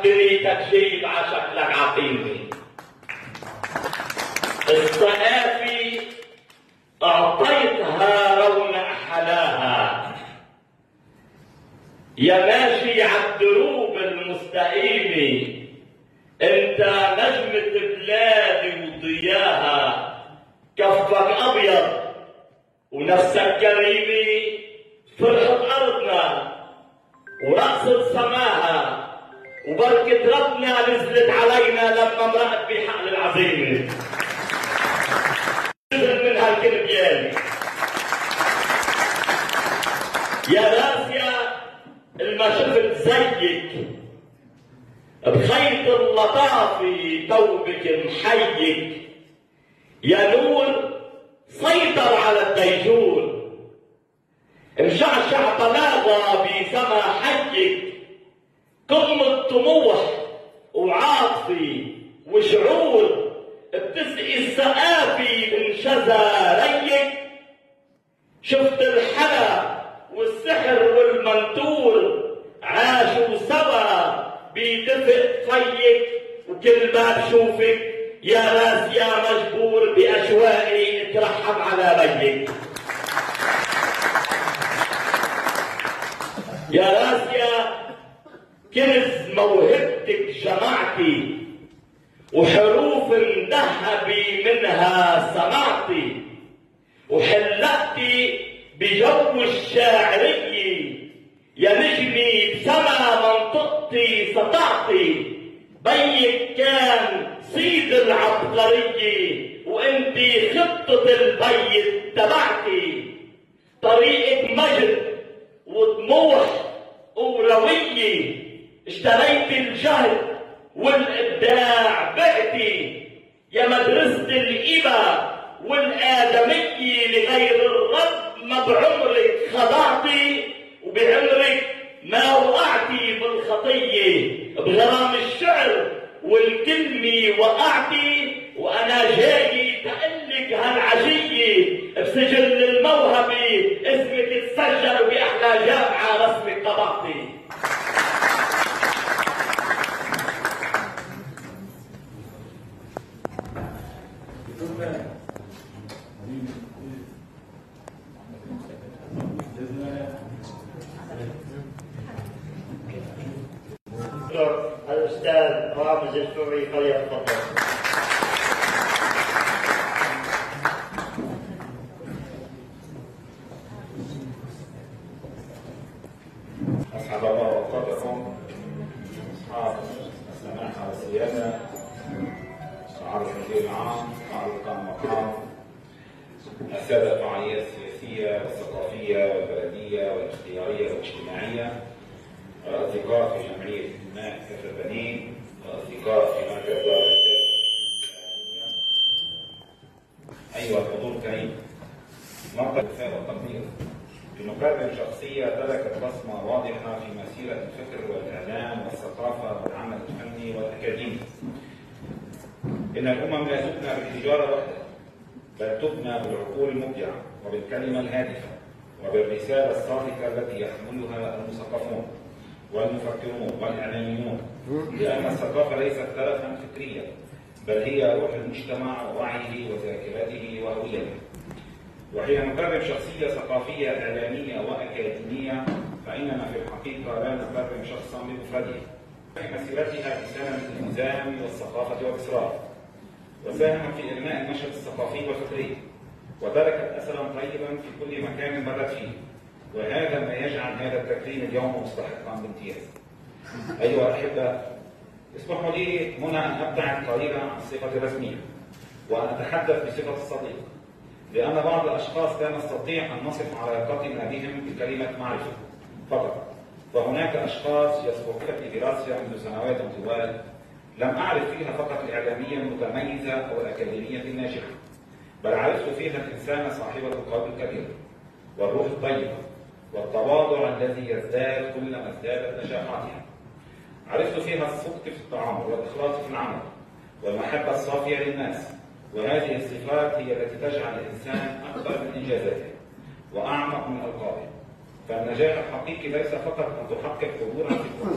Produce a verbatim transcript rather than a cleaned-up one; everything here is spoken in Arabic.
بريتك جيب على شكلك عقيمة. الصحافي أعطيتها رونق حلاها، يا ماشي عالدروب المستقيمة، انت نجمة بلادي وضياها، كفك أبيض ونفسك كريمة، فرحة أرضنا ورقصة سماها، وبركة ربنا نزلت علينا لما مرقت بحقل العزيمة. نزل من هالكلميان يا راسيا الما شفت زيك بخيط اللطافة توبك محيك، يا نور سيطر على الديجور، مشعشع طلاقة بسما حيك، قمة طموح وعاطفة وشعور، بتسقي السقافي من شذا ريك، شفت الحلا والسحر والمنتور عاشوا سوا بيدفق فيك، وكل ما بشوفك يا راسيا مجبور بأشواقي اترحم على بيك. يا راسيا كنز موهبتك جمعتي، وحروف مذهبي منها سمعتي، وحلقتي بجو الشاعرية، يا نجمي بسما منطقتي سطعتي، بيك كان سيد العبقرية وانتي خطة البيت تبعتي، طريقك مجد وطموح وروية، اشتريت الجهد والإبداع بعتي، يا مدرسة الإبا والآدمية لغير الرب ما بعمرك خضعتي، وبعمرك ما وقعتي بالخطية، بغرام الشعر والكلمة وقعتي، وأنا جاي تقلك هالعشية بسجل الموهبة اسمك تسجل بأحلى جامعة رسمك طبعتي. الأستاذ رامز السوري فليتفضل. أسعد الله أوقاتكم أصحاب السماحة والسيادة، معالي المدير العام، معالي القائم المقام، السادة الفعاليات السياسية والثقافية والبلدية والاختيارية والاجتماعية، الأصدقاء في جمعية ماء كفر بنين، الأصدقاء في مركز دار الإعلامية، أيها الحضور الكريم، نقل الوفاء والتقدير بنكرم شخصية تركت بصمة واضحة في مسيرة الفكر والإعلام والثقافة والعمل الفني والأكاديمي. إن الأمم لا تبنى بالحجارة وحدها، بل تبنى بالعقول المبدعة وبالكلمة الهادفة وبالرسالة الصادقة التي يحملها المثقفون والمفكرون والإعلاميون، لأن الثقافة ليست ترفا فكريا، بل هي روح المجتمع ووعيه وذاكرته وهويته. وحين نكرم شخصية ثقافية إعلامية وأكاديمية، فإننا في الحقيقة لا نكرم شخصا بمفرده. في مسيرتها لسان الالتزام والثقافة والإصرار، وساهم في إنماء النشاط الثقافي والفكري، وتركت أثرا طيبا في كل مكان مرت فيه، وهذا ما يجعل هذا التكريم اليوم مستحقا بامتياز. أيها الأحبة، اسمحوا لي هنا أن أبتعد قليلا عن الصفة الرسمية وأن أتحدث بصفة الصديق، لأن بعض الأشخاص لا نستطيع أن نصف علاقتنا بهم بكلمة معرفة فقط، فهناك أشخاص يسبقون في دراستي منذ سنوات طوال لم أعرف فيها فقط الإعلامية المتميزة أو الأكاديمية الناجحة، بل عرفت فيها الإنسان صاحب القلب الكبير والروح الطيبة والتواضع الذي يزداد كلما ازدادت نجاحاتها. عرفت فيها الصدق في التعامل والإخلاص في العمل والمحبة الصافية للناس، وهذه الصفات هي التي تجعل الإنسان أكبر من إنجازاته وأعمق من ألقابه. فالنجاح الحقيقي ليس فقط أن تحقق حضورا في